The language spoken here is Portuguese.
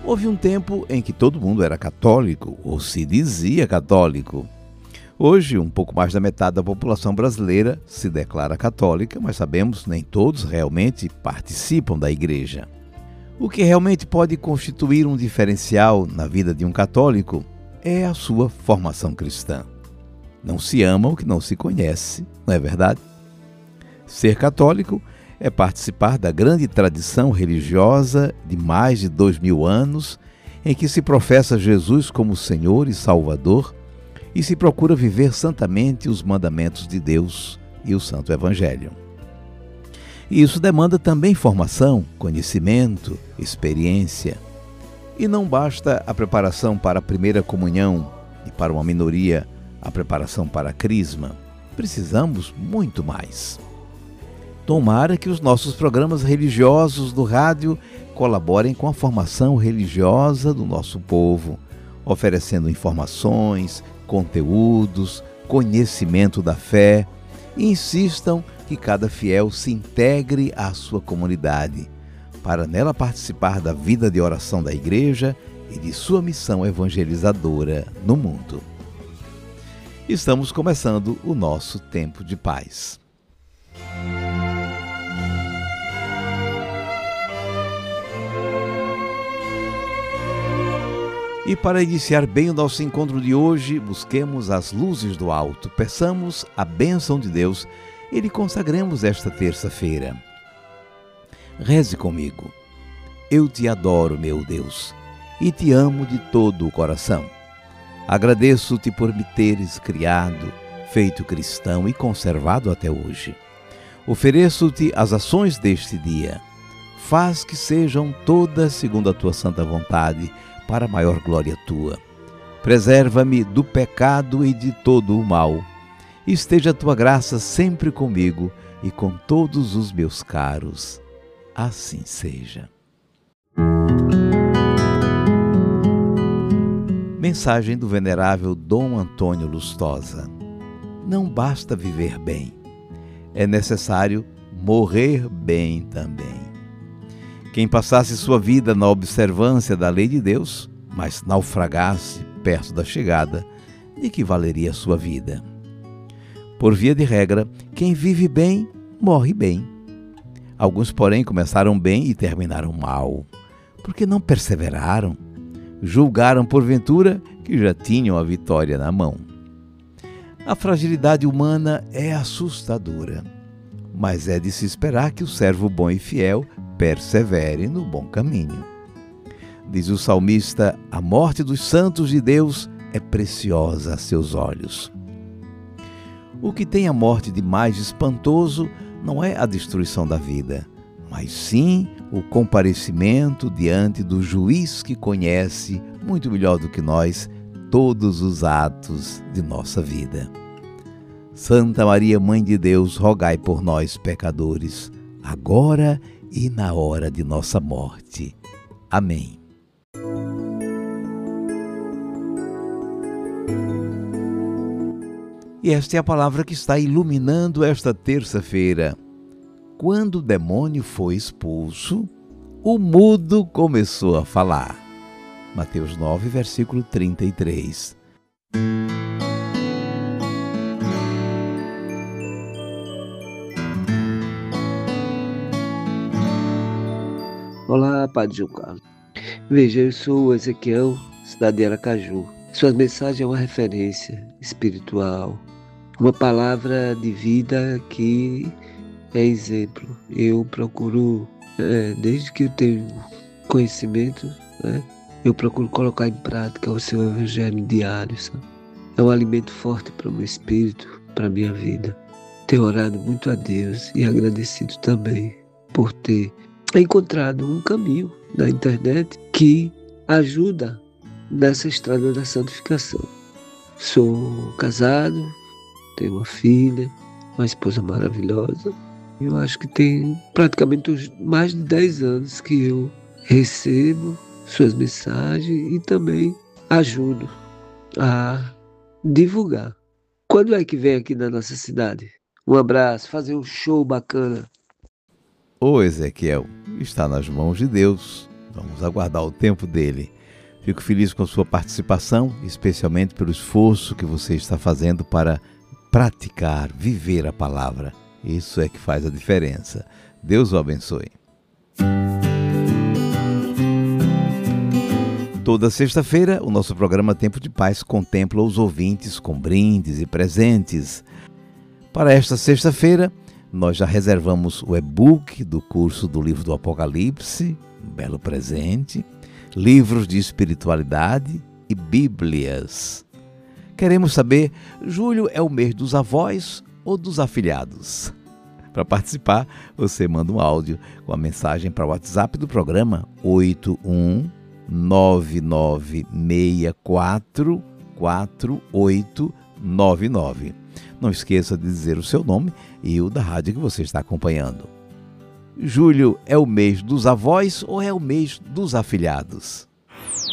Houve um tempo em que todo mundo era católico, ou se dizia católico. Hoje, um pouco mais da metade da população brasileira se declara católica, mas sabemos nem todos realmente participam da igreja. O que realmente pode constituir um diferencial na vida de um católico é a sua formação cristã. Não se ama o que não se conhece, não é verdade? Ser católico é participar da grande tradição religiosa de mais de 2000 anos, em que se professa Jesus como Senhor e Salvador e se procura viver santamente os mandamentos de Deus e o Santo Evangelho. E isso demanda também formação, conhecimento, experiência. E não basta a preparação para a primeira comunhão e para uma minoria a preparação para a crisma. Precisamos muito mais. Tomara que os nossos programas religiosos do rádio colaborem com a formação religiosa do nosso povo, oferecendo informações, conteúdos, conhecimento da fé e insistam que cada fiel se integre à sua comunidade, para nela participar da vida de oração da igreja e de sua missão evangelizadora no mundo. Estamos começando o nosso tempo de paz. E para iniciar bem o nosso encontro de hoje, busquemos as luzes do alto, peçamos a bênção de Deus e lhe consagremos esta terça-feira. Reze comigo. Eu te adoro, meu Deus, e te amo de todo o coração. Agradeço-te por me teres criado, feito cristão e conservado até hoje. Ofereço-te as ações deste dia. Faz que sejam todas segundo a tua santa vontade, para a maior glória tua. Preserva-me do pecado e de todo o mal. Esteja a tua graça sempre comigo e com todos os meus caros. Assim seja. Mensagem do venerável Dom Antônio Lustosa. Não basta viver bem, é necessário morrer bem também. Quem passasse sua vida na observância da lei de Deus, mas naufragasse perto da chegada, de que valeria a sua vida? Por via de regra, quem vive bem, morre bem. Alguns, porém, começaram bem e terminaram mal, porque não perseveraram, julgaram porventura que já tinham a vitória na mão. A fragilidade humana é assustadora, mas é de se esperar que o servo bom e fiel persevere no bom caminho. Diz o salmista: a morte dos santos de Deus é preciosa a seus olhos. O que tem a morte de mais espantoso não é a destruição da vida, mas sim o comparecimento diante do juiz que conhece, muito melhor do que nós, todos os atos de nossa vida. Santa Maria, Mãe de Deus, rogai por nós, pecadores, agora e na hora de nossa morte. Amém. E esta é a palavra que está iluminando esta terça-feira. Quando o demônio foi expulso, o mudo começou a falar. Mateus 9, versículo 33. Olá, Padre João Carlos. Veja, eu sou o Ezequiel, cidade de Aracaju. Sua mensagem é uma referência espiritual, uma palavra de vida que é exemplo. Eu procuro, desde que eu tenho conhecimento, eu procuro colocar em prática o seu evangelho diário. Sabe? É um alimento forte para o meu espírito, para a minha vida. Tenho orado muito a Deus e agradecido também por ter encontrado um caminho na internet que ajuda nessa estrada da santificação. Sou casado, tenho uma filha, uma esposa maravilhosa. Eu acho que tem praticamente mais de 10 anos que eu recebo suas mensagens e também ajudo a divulgar. Quando é que vem aqui na nossa cidade? Um abraço, fazer um show bacana. O Ezequiel está nas mãos de Deus. Vamos aguardar o tempo dele. Fico feliz com a sua participação, especialmente pelo esforço que você está fazendo para praticar, viver a palavra. Isso é que faz a diferença. Deus o abençoe. Toda sexta-feira, o nosso programa Tempo de Paz contempla os ouvintes com brindes e presentes. Para esta sexta-feira, nós já reservamos o e-book do curso do livro do Apocalipse, um belo presente, livros de espiritualidade e bíblias. Queremos saber, julho é o mês dos avós ou dos afilhados? Para participar, você manda um áudio com a mensagem para o WhatsApp do programa 8199644899. Não esqueça de dizer o seu nome e o da rádio que você está acompanhando. Julho é o mês dos avós ou é o mês dos afilhados?